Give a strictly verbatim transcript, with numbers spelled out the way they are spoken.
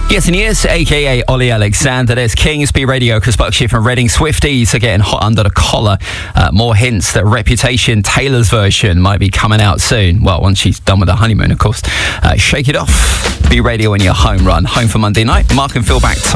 Yes, and yes, aka Ollie Alexander. There's Kings, B Radio, Chris Buckshire from Reading. Swifties are getting hot under the collar. Uh, more hints that Reputation Taylor's version might be coming out soon. Well, once she's done with her honeymoon, of course. Uh, shake it off. B Radio in your home run. Home for Monday night. Mark and Phil back tomorrow.